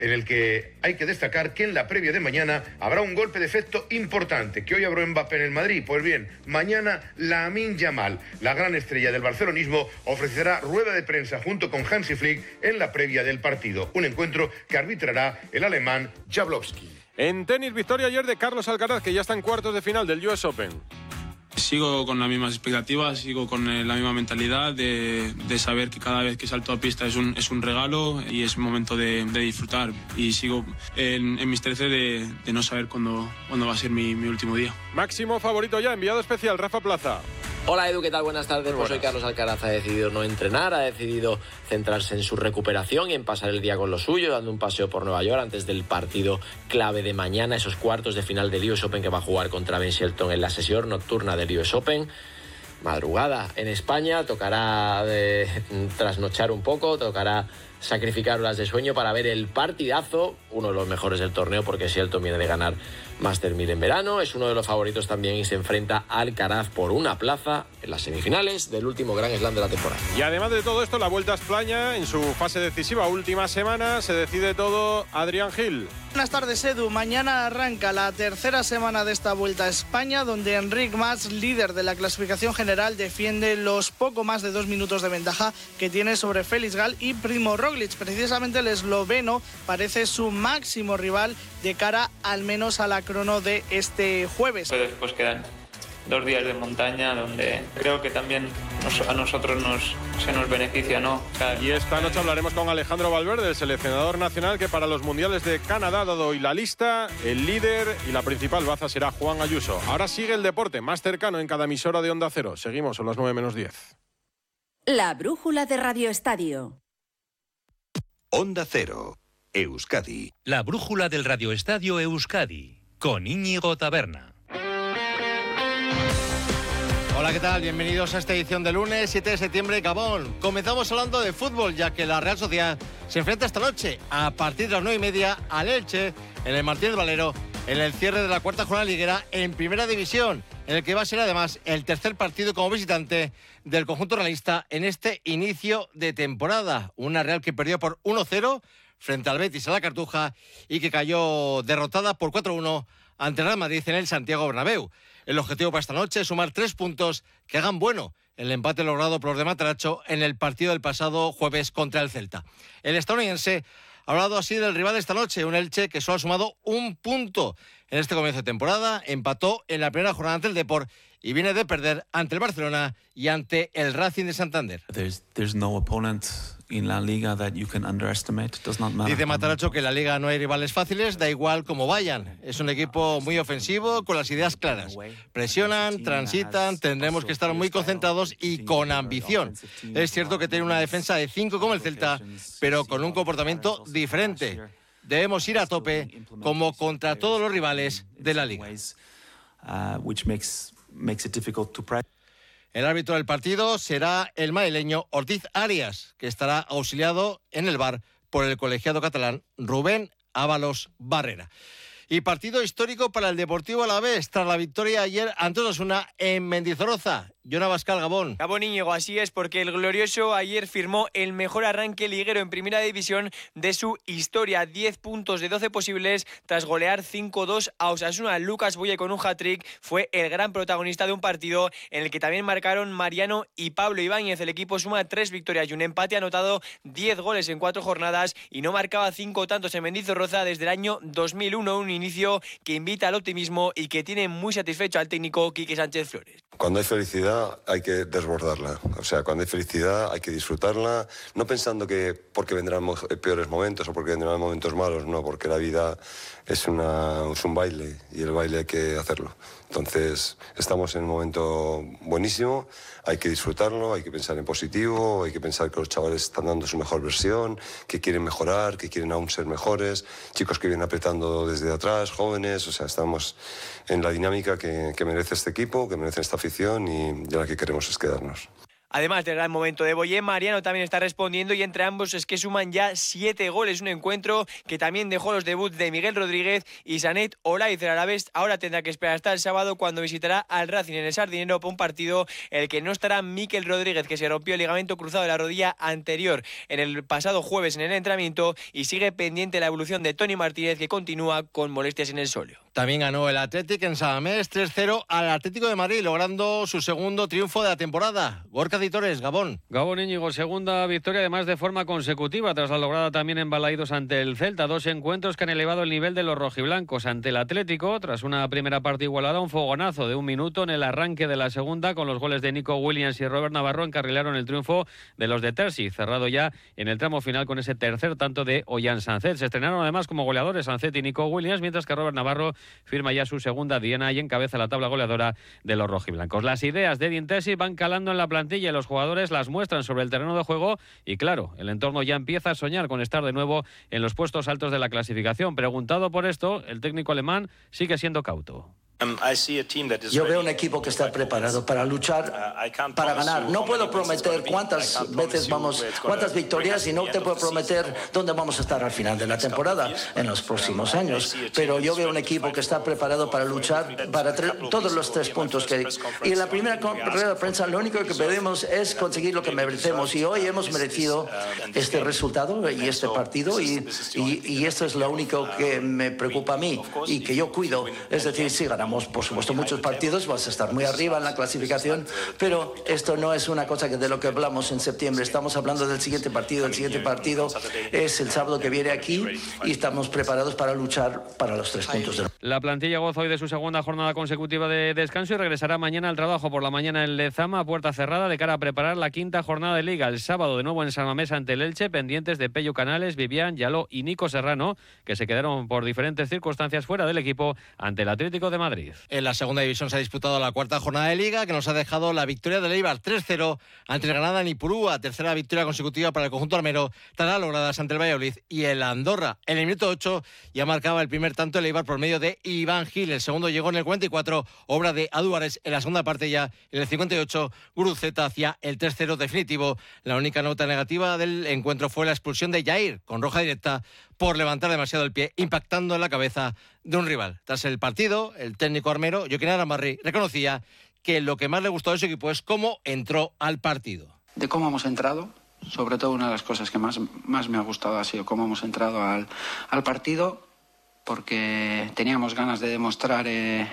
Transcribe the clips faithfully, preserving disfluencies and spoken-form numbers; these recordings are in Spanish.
en el que hay que destacar que en la previa de mañana habrá un golpe de efecto importante, que hoy abrió Mbappé en el Madrid. Pues bien, mañana Lamine Yamal, la gran estrella del barcelonismo, ofrecerá rueda de prensa junto con Hansi Flick en la previa del partido, un encuentro que arbitrará el alemán Jablonski. En tenis, victoria ayer de Carlos Alcaraz, que ya está en cuartos de final del U S Open. Sigo con las mismas expectativas, sigo con la misma mentalidad de, de saber que cada vez que salto a pista es un, es un regalo y es un momento de, de disfrutar. Y sigo en, en mis trece de, de no saber cuándo, cuándo va a ser mi, mi último día. Máximo favorito ya, enviado especial, Rafa Plaza. Hola Edu, ¿qué tal? Buenas tardes. Pues hoy Carlos Alcaraz ha decidido no entrenar, ha decidido centrarse en su recuperación y en pasar el día con lo suyo, dando un paseo por Nueva York antes del partido clave de mañana, esos cuartos de final del U S Open que va a jugar contra Ben Shelton en la sesión nocturna del U S Open. Madrugada en España, tocará eh, trasnochar un poco, tocará sacrificar horas de sueño para ver el partidazo, uno de los mejores del torneo porque Shelton viene de ganar Master mil en verano, es uno de los favoritos también y se enfrenta a Alcaraz por una plaza en las semifinales del último Grand Slam de la temporada. Y además de todo esto, la Vuelta a España en su fase decisiva, última semana, se decide todo. Adrián Gil. Buenas tardes, Edu. Mañana arranca la tercera semana de esta Vuelta a España, donde Enric Mas, líder de la clasificación general, defiende los poco más de dos minutos de ventaja que tiene sobre Félix Gal y Primo Roglic. Precisamente el esloveno parece su máximo rival de cara al menos a la crono de este jueves. Pero después quedan dos días de montaña donde creo que también nos, a nosotros nos, se nos beneficia, ¿no? Cada... Y esta noche hablaremos con Alejandro Valverde, el seleccionador nacional, que para los mundiales de Canadá ha dado hoy la lista, el líder y la principal baza será Juan Ayuso. Ahora sigue el deporte más cercano en cada emisora de Onda Cero. Seguimos, son las nueve menos diez. La brújula de Radio Estadio. Onda Cero, Euskadi. La brújula del Radio Estadio Euskadi, con Íñigo Taberna. Hola, ¿qué tal? Bienvenidos a esta edición de lunes, siete de septiembre, Gabón. Comenzamos hablando de fútbol, ya que la Real Sociedad se enfrenta esta noche, a partir de las nueve y media, al Elche, en el Martínez Valero, en el cierre de la cuarta jornada liguera en Primera División, en el que va a ser además el tercer partido como visitante del conjunto realista en este inicio de temporada. Una Real que perdió por uno cero frente al Betis a la Cartuja y que cayó derrotada por cuatro uno ante el Real Madrid en el Santiago Bernabéu. El objetivo para esta noche es sumar tres puntos que hagan bueno el empate logrado por los de Mataracho en el partido del pasado jueves contra el Celta. El estadounidense ha hablado así del rival de esta noche, un Elche que solo ha sumado un punto en este comienzo de temporada, empató en la primera jornada ante el Depor y viene de perder ante el Barcelona y ante el Racing de Santander. There's, there's no opponent in la Liga that you can underestimate. It does not matter. Dice Mataracho que en la Liga no hay rivales fáciles, da igual cómo vayan. Es un equipo muy ofensivo, con las ideas claras. Presionan, transitan, tendremos que estar muy concentrados y con ambición. Es cierto que tiene una defensa de cinco como el Celta, pero con un comportamiento diferente. Debemos ir a tope, como contra todos los rivales de la Liga. El árbitro del partido será el madrileño Ortiz Arias, que estará auxiliado en el V A R por el colegiado catalán Rubén Ábalos Barrera. Y partido histórico para el Deportivo Alavés tras la victoria ayer ante Osasuna en Mendizorroza. Yona Bascal, Gabón. Gabón, Íñigo, así es, porque el glorioso ayer firmó el mejor arranque liguero en Primera División de su historia. diez puntos de doce posibles tras golear cinco dos a Osasuna. Lucas Boye con un hat-trick fue el gran protagonista de un partido en el que también marcaron Mariano y Pablo Ibáñez. El equipo suma tres victorias y un empate, ha anotado diez goles en cuatro jornadas y no marcaba cinco tantos en Mendizorroza desde el año dos mil uno. Un inicio que invita al optimismo y que tiene muy satisfecho al técnico Quique Sánchez Flores. Cuando hay felicidad hay que desbordarla, o sea, cuando hay felicidad hay que disfrutarla, no pensando que porque vendrán peores momentos o porque vendrán momentos malos, no, porque la vida es, una, es un baile y el baile hay que hacerlo. Entonces, estamos en un momento buenísimo, hay que disfrutarlo, hay que pensar en positivo, hay que pensar que los chavales están dando su mejor versión, que quieren mejorar, que quieren aún ser mejores, chicos que vienen apretando desde atrás, jóvenes, o sea, estamos en la dinámica que, que merece este equipo, que merece esta afición y, y a la que queremos es quedarnos. Además del gran momento de Boyé, Mariano también está respondiendo y entre ambos es que suman ya siete goles. Un encuentro que también dejó los debuts de Miguel Rodríguez y Sanet Olaiz. El Alavés ahora tendrá que esperar hasta el sábado cuando visitará al Racing en el Sardinero para un partido en el que no estará Mikel Rodríguez, que se rompió el ligamento cruzado de la rodilla anterior en el pasado jueves en el entrenamiento, y sigue pendiente la evolución de Toni Martínez, que continúa con molestias en el sóleo. También ganó el Athletic en Samamés tres cero al Atlético de Madrid, logrando su segundo triunfo de la temporada. Gorka Editores, Gabón. Gabón, Íñigo, segunda victoria además de forma consecutiva tras la lograda también en Balaídos ante el Celta. Dos encuentros que han elevado el nivel de los rojiblancos ante el Atlético tras una primera parte igualada, un fogonazo de un minuto en el arranque de la segunda con los goles de Nico Williams y Robert Navarro encarrilaron el triunfo de los de Terzi, cerrado ya en el tramo final con ese tercer tanto de Ollán Sancet. Se estrenaron además como goleadores Sancet y Nico Williams, mientras que Robert Navarro firma ya su segunda diana y encabeza la tabla goleadora de los rojiblancos. Las ideas de Edin Terzi van calando en la plantilla y los jugadores las muestran sobre el terreno de juego y claro, el entorno ya empieza a soñar con estar de nuevo en los puestos altos de la clasificación. Preguntado por esto, el técnico alemán sigue siendo cauto. Yo veo un equipo que está preparado para luchar, para ganar. No puedo prometer cuántas veces vamos, cuántas victorias, y no te puedo prometer dónde vamos a estar al final de la temporada, en los próximos años. Pero yo veo un equipo que está preparado para luchar para todos los tres puntos. Que, y en la primera rueda de prensa lo único que pedimos es conseguir lo que merecemos. Y hoy hemos merecido este resultado y este partido. Y, y, y esto es lo único que me preocupa a mí y que yo cuido. Es decir, si ganamos, por supuesto, muchos partidos, vas a estar muy arriba en la clasificación, pero esto no es una cosa que de lo que hablamos en septiembre. Estamos hablando del siguiente partido. El siguiente partido es el sábado que viene aquí y estamos preparados para luchar para los tres puntos. De... La plantilla goza hoy de su segunda jornada consecutiva de descanso y regresará mañana al trabajo por la mañana en Lezama, a puerta cerrada, de cara a preparar la quinta jornada de Liga. El sábado de nuevo en San Mamés ante el Elche, pendientes de Pello Canales, Vivian, Yaló y Nico Serrano, que se quedaron por diferentes circunstancias fuera del equipo ante el Atlético de Madrid. En la segunda división se ha disputado la cuarta jornada de Liga, que nos ha dejado la victoria del Eibar tres cero ante el Granada en Ipurúa, tercera victoria consecutiva para el conjunto armero, tras logradas ante el Valladolid y el Andorra. En el minuto ocho ya marcaba el primer tanto el Eibar por medio de Iván Gil. El segundo llegó en el cuarenta y cuatro, obra de Adúares. En la segunda parte ya, en el cincuenta y ocho, Guruceta hacía el tres cero definitivo. La única nota negativa del encuentro fue la expulsión de Jair, con roja directa, por levantar demasiado el pie, impactando en la cabeza de un rival. Tras el partido, el técnico armero, Joaquín Arambarri, reconocía que lo que más le gustó de su equipo es cómo entró al partido. De cómo hemos entrado, sobre todo una de las cosas que más, más me ha gustado ha sido cómo hemos entrado al, al partido, porque teníamos ganas de demostrar eh,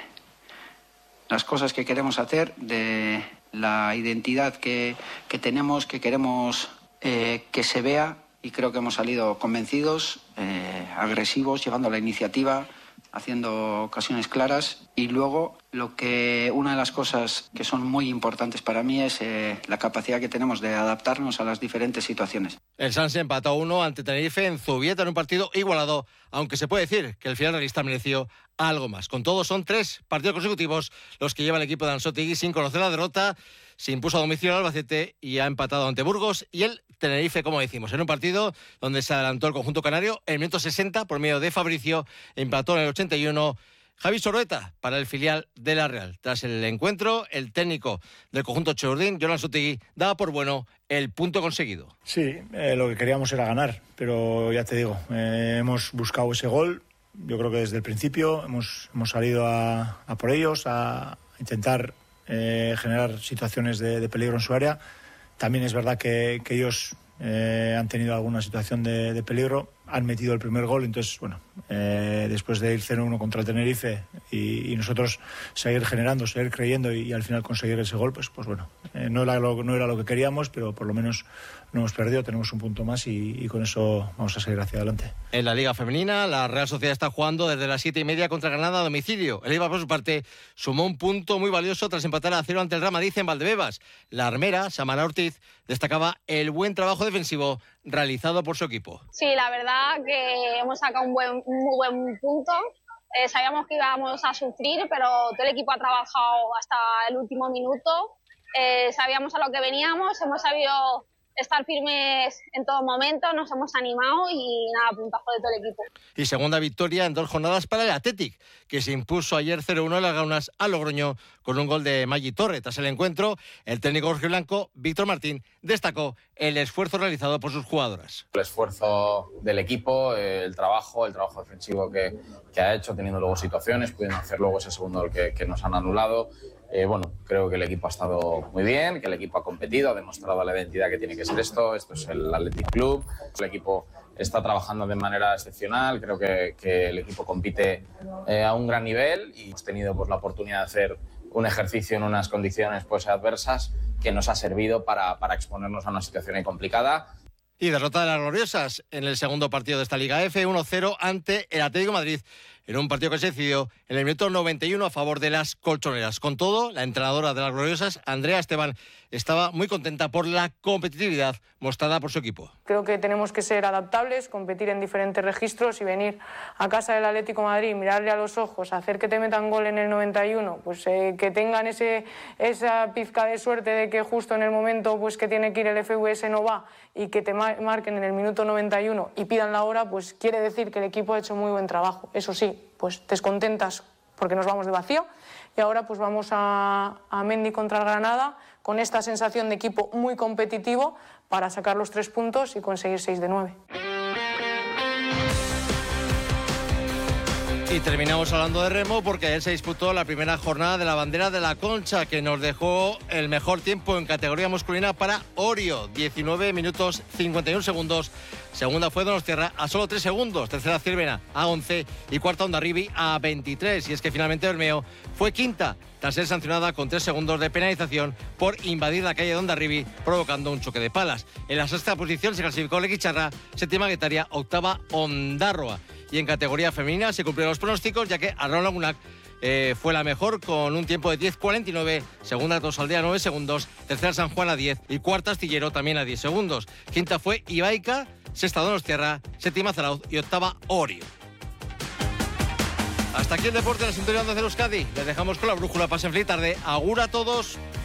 las cosas que queremos hacer, de la identidad que, que tenemos, que queremos eh, que se vea. Y creo que hemos salido convencidos, eh, agresivos, llevando la iniciativa, haciendo ocasiones claras. Y luego, lo que una de las cosas que son muy importantes para mí es eh, la capacidad que tenemos de adaptarnos a las diferentes situaciones. El Sanse empató a uno ante Tenerife en Zubieta en un partido igualado, aunque se puede decir que el final realista mereció algo más. Con todo, son tres partidos consecutivos los que lleva el equipo de Anzotegui sin conocer la derrota. Se impuso a domicilio al Albacete y ha empatado ante Burgos y el Tenerife, como decimos, en un partido donde se adelantó el conjunto canario en el minuto sesenta por medio de Fabricio, empató en el ochenta y uno Javi Soroeta para el filial de la Real. Tras el encuentro, el técnico del conjunto Churdín, Jonan Sotegui, daba por bueno el punto conseguido. Sí, eh, lo que queríamos era ganar, pero ya te digo, eh, hemos buscado ese gol. Yo creo que desde el principio hemos, hemos salido a, a por ellos, a intentar eh, generar situaciones de, de peligro en su área. También es verdad que, que ellos eh, han tenido alguna situación de, de peligro, han metido el primer gol, entonces, bueno, eh, después de ir cero uno contra el Tenerife y, y nosotros seguir generando, seguir creyendo y, y al final conseguir ese gol, pues, pues bueno, eh, no, era lo, no era lo que queríamos, pero por lo menos no hemos perdido, tenemos un punto más y, y con eso vamos a seguir hacia adelante. En la Liga Femenina, la Real Sociedad está jugando desde las siete y media contra Granada a domicilio. El Eibar, por su parte, sumó un punto muy valioso tras empatar a cero ante el Real Madrid en Valdebebas. La armera, Samara Ortiz, destacaba el buen trabajo defensivo realizado por su equipo. Sí, la verdad que hemos sacado un, buen, un muy buen punto. Eh, sabíamos que íbamos a sufrir, pero todo el equipo ha trabajado hasta el último minuto. Eh, sabíamos a lo que veníamos, hemos sabido estar firmes en todo momento, nos hemos animado y nada, puntazo de todo el equipo. Y segunda victoria en dos jornadas para el Athletic, que se impuso ayer cero uno en las Gaunas a Logroño con un gol de Maggi Torre. Tras el encuentro, el técnico rojiblanco, Víctor Martín, destacó el esfuerzo realizado por sus jugadoras. El esfuerzo del equipo, el trabajo, el trabajo defensivo que, que ha hecho, teniendo luego situaciones, pudiendo hacer luego ese segundo gol que, que nos han anulado. Eh, bueno, creo que el equipo ha estado muy bien, que el equipo ha competido, ha demostrado la identidad que tiene que ser esto. Esto es el Athletic Club. El equipo está trabajando de manera excepcional. Creo que, que el equipo compite eh, a un gran nivel y hemos tenido pues, la oportunidad de hacer un ejercicio en unas condiciones pues, adversas que nos ha servido para, para exponernos a una situación complicada. Y derrota de las Gloriosas en el segundo partido de esta Liga F, uno cero ante el Atlético de Madrid, en un partido que se decidió en el minuto noventa y uno a favor de las colchoneras. Con todo, la entrenadora de las Gloriosas, Andrea Esteban, estaba muy contenta por la competitividad mostrada por su equipo. Creo que tenemos que ser adaptables, competir en diferentes registros y venir a casa del Atlético de Madrid, mirarle a los ojos, hacer que te metan gol en el noventa y uno, pues eh, que tengan ese, esa pizca de suerte de que justo en el momento pues, que tiene que ir el F V S no va y que te marquen en el minuto noventa y uno y pidan la hora, pues quiere decir que el equipo ha hecho muy buen trabajo. Eso sí, pues descontentas porque nos vamos de vacío y ahora pues vamos a, a Mendy contra el Granada con esta sensación de equipo muy competitivo para sacar los tres puntos y conseguir seis de nueve. Y terminamos hablando de remo porque ayer se disputó la primera jornada de la Bandera de la Concha, que nos dejó el mejor tiempo en categoría masculina para Orio, diecinueve minutos cincuenta y uno segundos. Segunda fue Donostierra a solo tres segundos, tercera Cirvena a once y cuarta Hondarribi a veintitrés. Y es que finalmente Bermeo fue quinta tras ser sancionada con tres segundos de penalización por invadir la calle de Hondarribi provocando un choque de palas. En la sexta posición se clasificó Leguicharra, séptima Guetaria, octava Ondarroa. Y en categoría femenina se cumplieron los pronósticos, ya que Arnaud Lagunac eh, fue la mejor con un tiempo de diez cuarenta y nueve, segunda Tolosaldea nueve segundos, tercera San Juan a diez y cuarta Astillero también a diez segundos. Quinta fue Ibaica, sexta Donostierra, séptima Zarauz y octava Orio. Hasta aquí el deporte en la sintonía de Euskadi. Les dejamos con la brújula. Pasen feliz tarde. Agur a todos.